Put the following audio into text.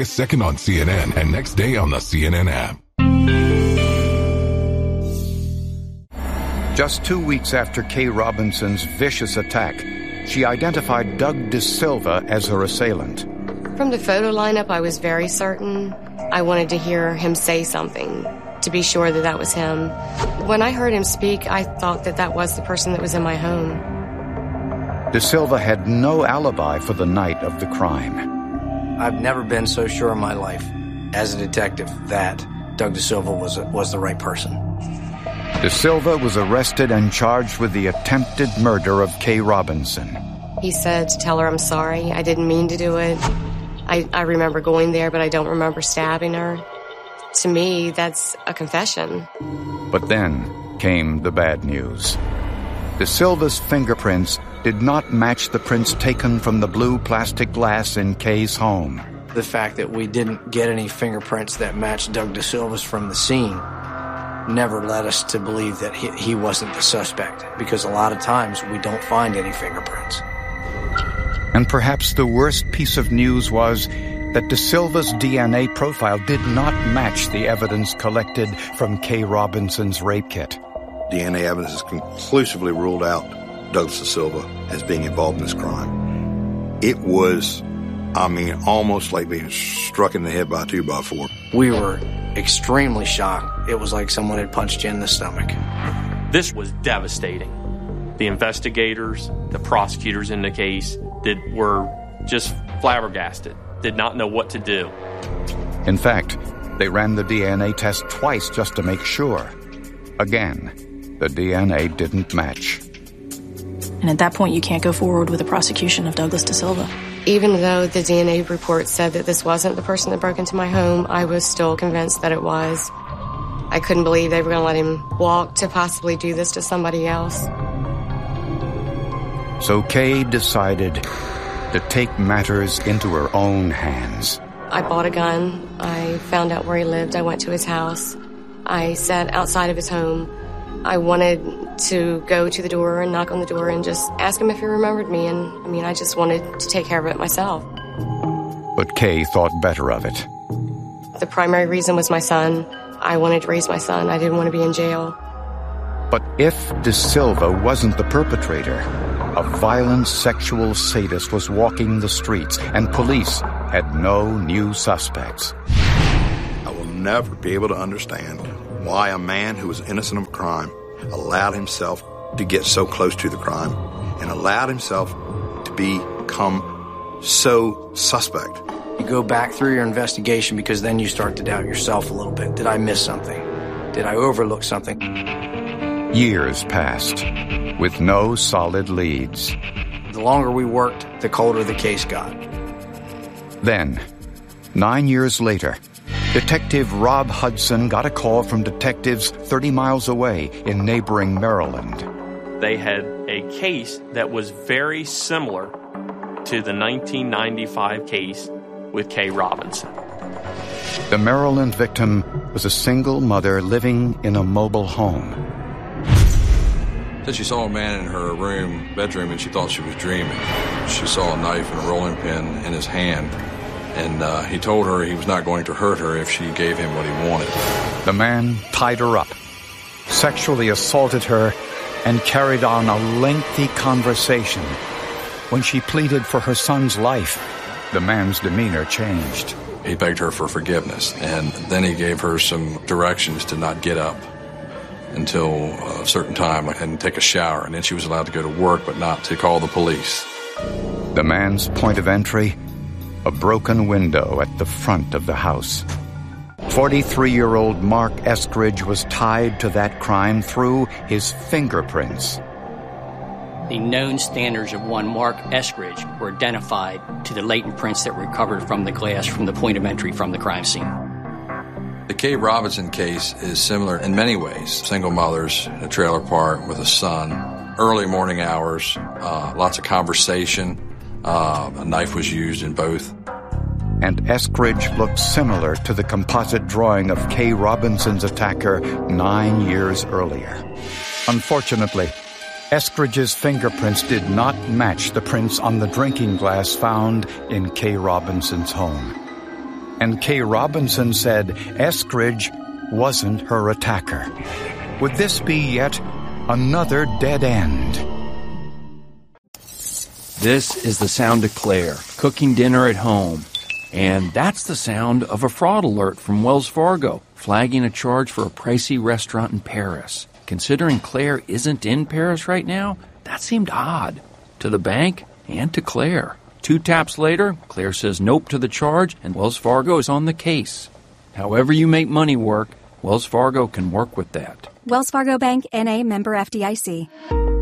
August 2nd on CNN and next day on the CNN app. Just 2 weeks after Kay Robinson's vicious attack, she identified Doug DeSilva as her assailant. From the photo lineup, I was very certain. I wanted to hear him say something to be sure that that was him. When I heard him speak, I thought that that was the person that was in my home. DeSilva had no alibi for the night of the crime. I've never been so sure in my life as a detective that Doug DeSilva was the right person. DeSilva was arrested and charged with the attempted murder of Kay Robinson. He said to tell her I'm sorry. I didn't mean to do it. I remember going there, but I don't remember stabbing her. To me, that's a confession. But then came the bad news. DeSilva's fingerprints did not match the prints taken from the blue plastic glass in Kay's home. The fact that we didn't get any fingerprints that matched Doug DeSilva's from the scene never led us to believe that he wasn't the suspect, because a lot of times we don't find any fingerprints. And perhaps the worst piece of news was that DeSilva's DNA profile did not match the evidence collected from Kay Robinson's rape kit. DNA evidence has conclusively ruled out Douglas DeSilva as being involved in this crime. It was, almost like being struck in the head by a 2x4. We were extremely shocked. It was like someone had punched you in the stomach. This was devastating. The investigators, the prosecutors in the case were just flabbergasted, did not know what to do. In fact, they ran the DNA test twice just to make sure. Again, the DNA didn't match. And at that point, you can't go forward with the prosecution of Douglas DeSilva. Even though the DNA report said that this wasn't the person that broke into my home, I was still convinced that it was. I couldn't believe they were going to let him walk to possibly do this to somebody else. So Kay decided to take matters into her own hands. I bought a gun. I found out where he lived. I went to his house. I sat outside of his home. I wanted to go to the door and knock on the door and just ask him if he remembered me. And, I just wanted to take care of it myself. But Kay thought better of it. The primary reason was my son. I wanted to raise my son. I didn't want to be in jail. But if DeSilva wasn't the perpetrator, a violent sexual sadist was walking the streets, and police had no new suspects. I will never be able to understand why a man who was innocent of a crime allowed himself to get so close to the crime and allowed himself to become so suspect. You go back through your investigation because then you start to doubt yourself a little bit. Did I miss something? Did I overlook something? Years passed with no solid leads. The longer we worked, the colder the case got. Then, 9 years later, Detective Rob Hudson got a call from detectives 30 miles away in neighboring Maryland. They had a case that was very similar to the 1995 case with Kay Robinson. The Maryland victim was a single mother living in a mobile home. Said she saw a man in her bedroom, and she thought she was dreaming. She saw a knife and a rolling pin in his hand, and he told her he was not going to hurt her if she gave him what he wanted. The man tied her up, sexually assaulted her, and carried on a lengthy conversation. When she pleaded for her son's life, the man's demeanor changed. He begged her for forgiveness, and then he gave her some directions to not get up until a certain time and take a shower, and then she was allowed to go to work but not to call the police. The man's point of entry, a broken window at the front of the house. 43-year-old Mark Eskridge was tied to that crime through his fingerprints. The known standards of one Mark Eskridge were identified to the latent prints that were recovered from the glass from the point of entry from the crime scene. The Kay Robinson case is similar in many ways. Single mothers in a trailer park with a son, early morning hours, lots of conversation. A knife was used in both. And Eskridge looked similar to the composite drawing of Kay Robinson's attacker 9 years earlier. Unfortunately, Eskridge's fingerprints did not match the prints on the drinking glass found in Kay Robinson's home. and Kay Robinson said Eskridge wasn't her attacker. Would this be yet another dead end? This is the sound of Claire, cooking dinner at home. And that's the sound of a fraud alert from Wells Fargo, flagging a charge for a pricey restaurant in Paris. Considering Claire isn't in Paris right now, that seemed odd. To the bank and to Claire. 2 taps later, Claire says nope to the charge, and Wells Fargo is on the case. However you make money work, Wells Fargo can work with that. Wells Fargo Bank, N.A., member FDIC.